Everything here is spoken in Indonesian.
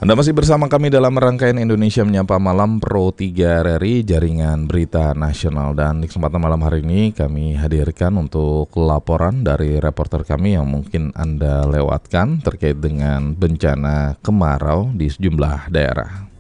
Anda masih bersama kami dalam rangkaian Indonesia Menyapa Malam Pro 3 RRI Jaringan Berita Nasional. Dan di kesempatan malam hari ini kami hadirkan untuk laporan dari reporter kami yang mungkin Anda lewatkan terkait dengan bencana kemarau di sejumlah daerah.